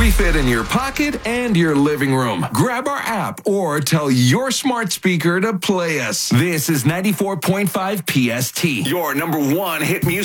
We fit in your pocket and your living room. Grab our app or tell your smart speaker to play us. This is 94.5 PST, your number one hit music